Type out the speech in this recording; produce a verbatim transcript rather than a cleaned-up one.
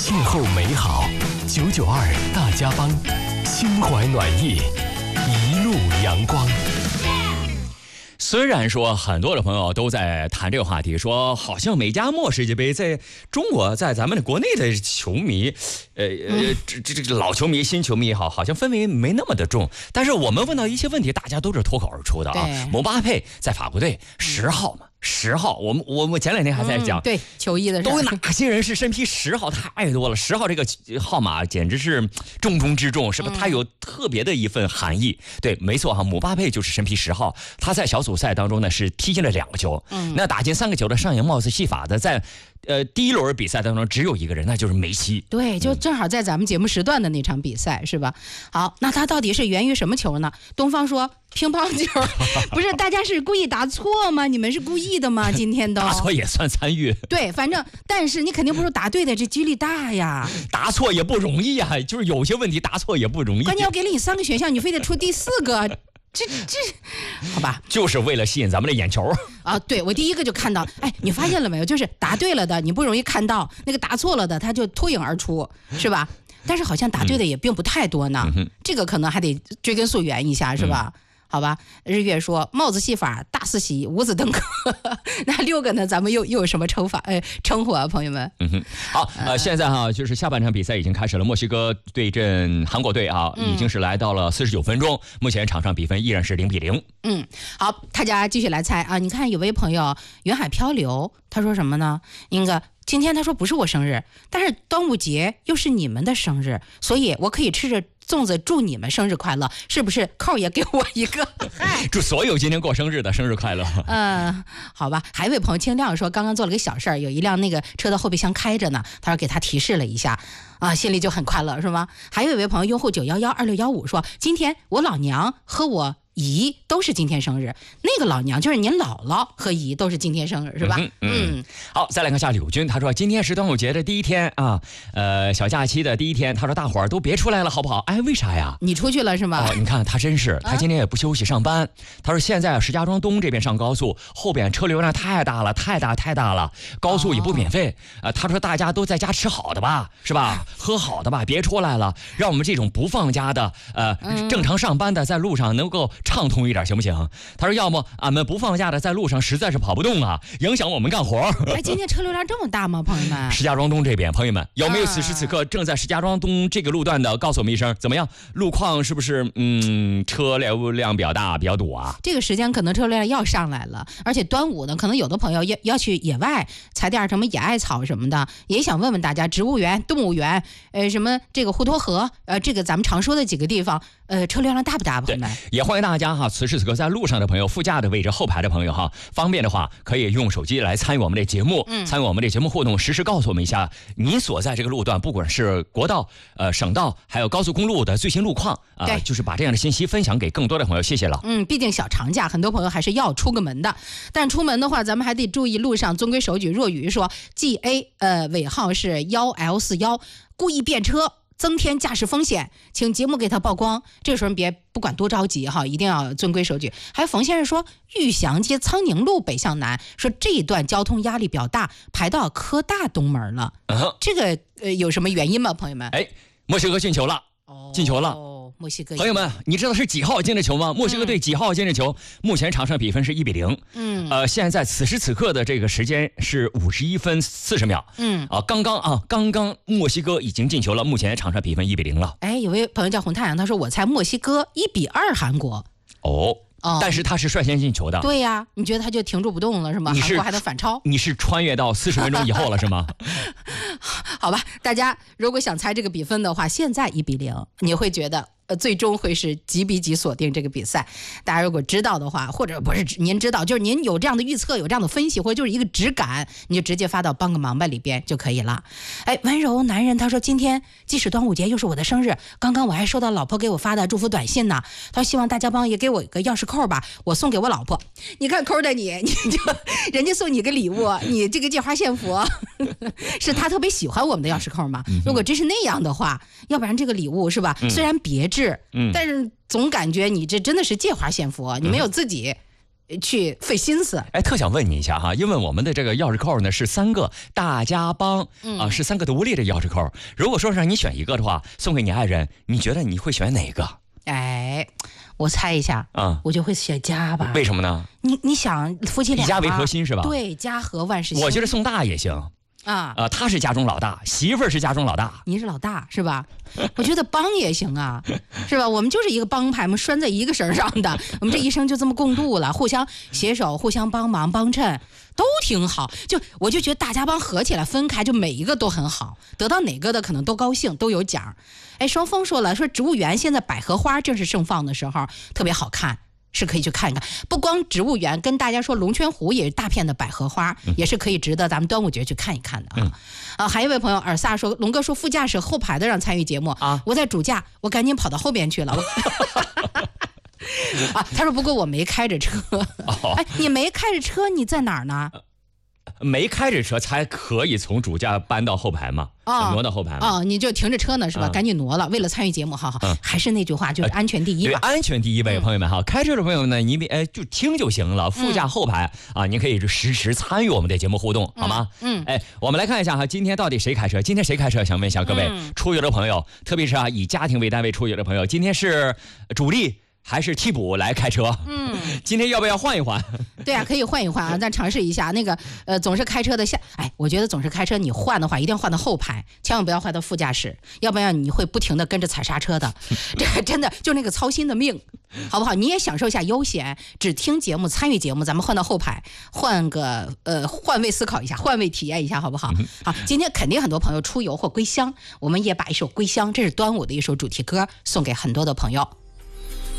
邂逅美好，九九二大家帮，心怀暖意，一路阳光。 虽然说很多的朋友都在谈这个话题，说好像美加墨世界杯在中国，在咱们的国内的球迷，呃呃，这这这老球迷、新球迷也好，好像氛围没那么的重。但是我们问到一些问题，大家都是脱口而出的啊。姆巴佩在法国队十号嘛。十号，我们我们前两天还在讲、 嗯、对球衣的事， 都有哪些人是身披十号？太多了，十号这个号码简直是重中之重，是吧？它有特别的一份含义。对，没错哈，姆巴佩就是身披十号，他在小组赛当中呢是踢进了两个球，嗯，那打进三个球的上演帽子戏法的，在呃第一轮比赛当中只有一个人，那就是梅西。 对，就正好在咱们节目时段的那场比赛、嗯、是吧？好，那他到底是源于什么球呢？东方说乒乓球，不是大家是故意答错吗？你们是故意的吗？今天都答错也算参与。 对，反正但是你肯定不是答对的，这几率大呀。 答错也不容易呀，就是有些问题答错也不容易。 关键我给了你三个选项，你非得出第四个，这这，好吧？ 就是为了吸引咱们的眼球啊！对，我第一个就看到，哎，你发现了没有？就是答对了的，你不容易看到；那个答错了的，他就脱颖而出，是吧？但是好像答对的也并不太多呢，嗯、这个可能还得追根溯源一下，是吧？嗯，好吧，日月说帽子戏法大四喜五子登科，那六个呢？咱们又又有什么称法？呃，称呼啊，朋友们。 嗯哼，好，呃，现在哈就是下半场比赛已经开始了，墨西哥对阵韩国队啊，已经是来到了四十九分钟，目前场上比分依然是零比零。 嗯，好，大家继续来猜啊！你看有位朋友远海漂流，他说什么呢？那个。今天他说不是我生日，但是端午节又是你们的生日，所以我可以吃着粽子祝你们生日快乐，是不是？扣也给我一个， 祝所有今天过生日的生日快乐。 嗯、呃，好吧。还有一位朋友清亮说，刚刚做了个小事儿，有一辆那个车的后备箱开着呢，他说给他提示了一下，啊，心里就很快乐，是吗？还有一位朋友用户九幺幺二六幺五说，今天我老娘和我姨都是今天生日，那个老娘就是您姥姥和姨都是今天生日，是吧？ 嗯，嗯好，再来看一下柳军，他说今天是端午节的第一天啊，呃，小假期的第一天，他说大伙儿都别出来了，好不好？哎，为啥呀？ 你出去了是吗？ 哦，你看他真是，他今天也不休息上班。啊、他说现在石家庄东这边上高速，后边车流量太大了，太大太大了，高速也不免费。哦、呃，他说大家都在家吃好的吧，是吧？喝好的吧，别出来了，让我们这种不放假的，呃，嗯、正常上班的在路上能够畅通一点行不行？他说要么俺们不放假的在路上实在是跑不动啊，影响我们干活。 哎，今天车流量这么大吗，朋友们？ 石家庄东这边，朋友们有没有此时此刻正在石家庄东这个路段的，告诉我们一声，怎么样？路况是不是嗯车流量比较大，比较堵啊？ 这个时间可能车流量要上来了，而且端午呢，可能有的朋友要要去野外采点什么野艾草什么的，也想问问大家，植物园、动物园，呃，什么这个滹沱河，呃，这个咱们常说的几个地方，呃，车流量大不大，朋友们？ 也欢迎大家哈，此时此刻在路上的朋友，副驾的位置、后排的朋友哈，方便的话可以用手机来参与我们的节目，嗯，参与我们的节目互动，实时告诉我们一下你所在这个路段，不管是国道、呃省道，还有高速公路的最新路况啊、呃，就是把这样的信息分享给更多的朋友，谢谢了。 嗯，毕竟小长假，很多朋友还是要出个门的，但出门的话，咱们还得注意路上遵规守矩。若雨说 G A 呃尾号是幺 L 四幺，故意变车，增添驾驶风险，请节目给他曝光。这个时候别不管多着急哈，一定要遵规守矩。还有冯先生说，玉祥街苍宁路北向南，说这一段交通压力比较大，排到科大东门了。uh-huh. 这个呃有什么原因吗，朋友们？ 哎，墨西哥进球了，哦、进球了。 哦，墨西哥。 朋友们，你知道是几号进的球吗？墨西哥队几号进的球？嗯、目前场上比分是一比零。嗯，呃，现在此时此刻的这个时间是五十一分四十秒。嗯，啊，刚刚啊，刚刚墨西哥已经进球了，目前场上比分一比零了。 哎，有位朋友叫红太阳，他说我猜墨西哥一比二韩国。 哦。哦、但是他是率先进球的。 对呀、啊，你觉得他就停住不动了是吗？韩国还能反超？ 你是穿越到四十分钟以后了是吗？ 好吧，大家如果想猜这个比分的话，现在一比零，你会觉得呃，最终会是几比几锁定这个比赛。大家如果知道的话，或者不是您知道，就是您有这样的预测，有这样的分析，或者就是一个直感，你就直接发到帮个忙吧里边就可以了。哎，温柔男人他说，今天既是端午节又是我的生日，刚刚我还收到老婆给我发的祝福短信呢，他说希望大家帮也给我一个钥匙扣吧，我送给我老婆。你看扣的你，你就人家送你个礼物，你这个借花献佛，是他特别喜欢我们的钥匙扣吗？如果真是那样的话，要不然这个礼物是吧？虽然别致，嗯，但是总感觉你这真的是借花献佛，你没有自己去费心思。 哎，特想问你一下哈，因为我们的这个钥匙扣呢是三个大家帮、嗯、啊，是三个独立的钥匙扣。如果说让你选一个的话，送给你爱人，你觉得你会选哪个？ 哎，我猜一下啊、嗯，我就会选家吧。 为什么呢？ 你你想，夫妻俩以家为核心是吧？ 对，家和万事兴。 我觉得送大也行。啊，呃，他是家中老大，媳妇儿是家中老大， 你是老大是吧？我觉得帮也行啊，是吧？我们就是一个帮派嘛，拴在一个绳上的，我们这一生就这么共度了，互相携手，互相帮忙帮衬，都挺好。就我就觉得大家帮合起来，分开就每一个都很好，得到哪个的可能都高兴，都有奖。哎，双峰说了，说植物园现在百合花正是盛放的时候，特别好看。是可以去看一看，不光植物园，跟大家说龙泉湖也是大片的百合花、嗯，也是可以值得咱们端午节去看一看的啊。嗯、啊，还有一位朋友尔萨说，龙哥说副驾驶后排的让参与节目啊，我在主驾，我赶紧跑到后边去了。啊，他说不过我没开着车。哦、哎，你没开着车，你在哪儿呢？ 没开着车才可以从主驾搬到后排嘛，哦、挪到后排嘛。 哦，你就停着车呢是吧？嗯、赶紧挪了，为了参与节目，好好、嗯。还是那句话，就是安全第一吧。 对，安全第一位，朋友们哈。开车的朋友们呢，你哎就听就行了。副驾后排、嗯、啊，您可以实时参与我们的节目互动，好吗？嗯。哎，我们来看一下哈，今天到底谁开车？今天谁开车？想问一下各位、嗯、出游的朋友，特别是啊以家庭为单位出游的朋友，今天是主力还是替补来开车？嗯，今天要不要换一换？ 对啊，可以换一换啊，咱尝试一下。那个呃，总是开车的下，哎，我觉得总是开车，你换的话一定要换到后排，千万不要换到副驾驶，要不然你会不停的跟着踩刹车的。这真的就那个操心的命，好不好？你也享受一下悠闲，只听节目、参与节目，咱们换到后排，换个呃换位思考一下，换位体验一下，好不好？好，今天肯定很多朋友出游或归乡，我们也把一首《归乡》，这是端午的一首主题歌，送给很多的朋友。